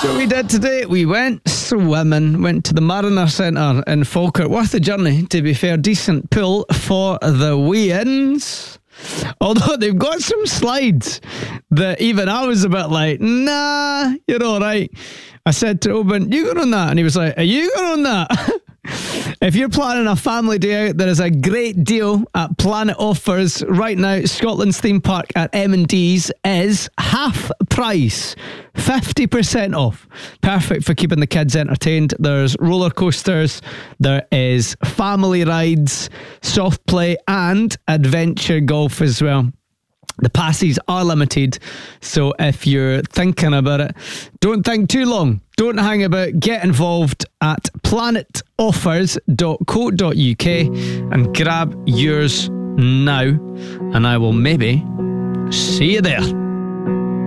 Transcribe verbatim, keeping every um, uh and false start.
So we did today. We went swimming, went to the Mariner Centre in Falkirk. Worth the journey, to be fair. Decent pool for the weigh-ins. Although they've got some slides that even I was a bit like, nah, you're all right. I said to Oban, you going on that? And he was like, are you going on that? If you're planning a family day out, there is a great deal at Planet Offers right now. Scotland's theme park at M and D's is half price, fifty percent off. Perfect for keeping the kids entertained. There's roller coasters, there is family rides, soft play and adventure golf as well. The passes are limited, so if you're thinking about it, don't think too long. Don't hang about. Get involved at planet offers dot co dot uk and grab yours now, and I will maybe see you there.